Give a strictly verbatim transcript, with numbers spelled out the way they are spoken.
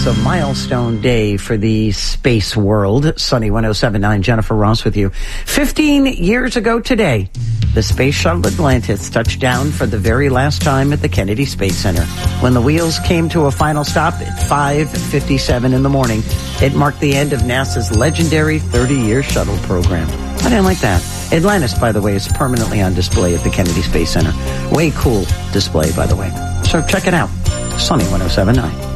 It's a milestone day for the space world. Sunny one oh seven point nine, Jennifer Ross with you. Fifteen years ago today, the Space Shuttle Atlantis touched down for the very last time at the Kennedy Space Center. When the wheels came to a final stop at five fifty-seven in the morning, it marked the end of NASA's legendary thirty-year shuttle program. I didn't like that. Atlantis, by the way, is permanently on display at the Kennedy Space Center. Way cool display, by the way. So check it out. Sunny one oh seven point nine.